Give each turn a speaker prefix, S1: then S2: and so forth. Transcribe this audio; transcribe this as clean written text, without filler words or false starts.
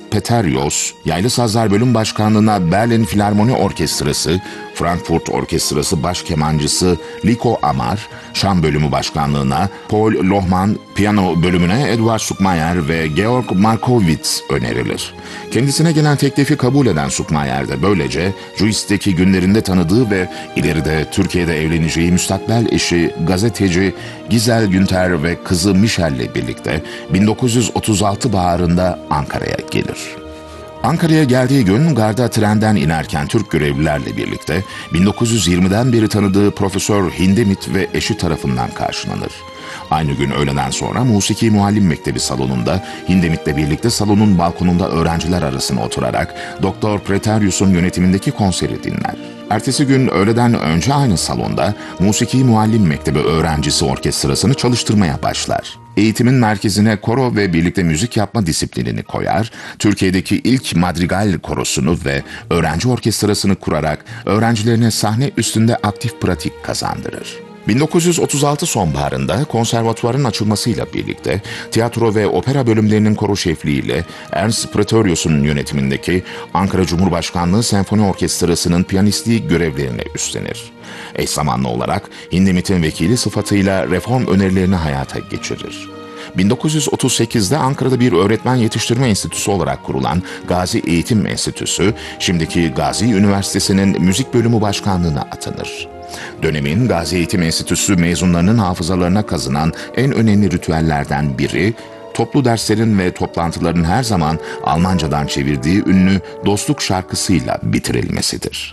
S1: Peterios, Yaylı Sazlar Bölüm Başkanlığı'na Berlin Filarmoni Orkestrası, Frankfurt Orkestrası baş kemancısı Liko Amar, Şam Bölümü Başkanlığı'na Paul Lohmann, piyano bölümüne Eduard Zuckmayer ve Georg Markowitz önerilir. Kendisine gelen teklifi kabul eden Zuckmayer de böylece Juist'teki günlerinde tanıdığı ve ileride Türkiye'de evleneceği müstakbel eşi gazeteci Gizel Günter ve kızı Michel'le birlikte 1936 baharında Ankara'ya gelir. Ankara'ya geldiği gün garda trenden inerken Türk görevlilerle birlikte 1920'den beri tanıdığı Profesör Hindemith ve eşi tarafından karşılanır. Aynı gün öğleden sonra Musiki Muallim Mektebi salonunda Hindemith'le birlikte salonun balkonunda öğrenciler arasına oturarak Doktor Preterius'un yönetimindeki konseri dinler. Ertesi gün öğleden önce aynı salonda Musiki Muallim Mektebi öğrencisi orkestrasını çalıştırmaya başlar. Eğitimin merkezine koro ve birlikte müzik yapma disiplinini koyar, Türkiye'deki ilk madrigal korosunu ve öğrenci orkestrasını kurarak öğrencilerine sahne üstünde aktif pratik kazandırır. 1936 sonbaharında konservatuvarın açılmasıyla birlikte tiyatro ve opera bölümlerinin koro şefliğiyle Ernst Pretorius'un yönetimindeki Ankara Cumhurbaşkanlığı Senfoni Orkestrası'nın piyanistliği görevlerini üstlenir. Eş zamanlı olarak Hindemith'in vekili sıfatıyla reform önerilerini hayata geçirir. 1938'de Ankara'da bir öğretmen yetiştirme enstitüsü olarak kurulan Gazi Eğitim Enstitüsü, şimdiki Gazi Üniversitesi'nin müzik bölümü başkanlığına atanır. Dönemin Gazi Eğitim Enstitüsü mezunlarının hafızalarına kazınan en önemli ritüellerden biri, toplu derslerin ve toplantıların her zaman Almancadan çevirdiği ünlü Dostluk şarkısıyla bitirilmesidir.